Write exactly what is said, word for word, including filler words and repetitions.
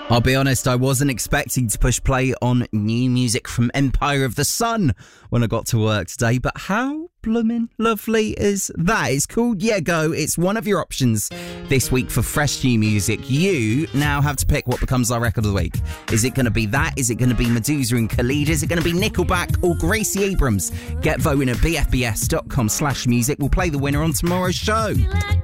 I'll be honest, I wasn't expecting to push play on new music from Empire of the Sun when I got to work today, but how bloomin' lovely is that? It's called Yeah Go. It's one of your options this week for fresh new music. You now have to pick what becomes our record of the week. Is it going to be that? Is it going to be Medusa and Khalid? Is it going to be Nickelback or Gracie Abrams? Get voting at bfbs.com slash music. We'll play the winner on tomorrow's show.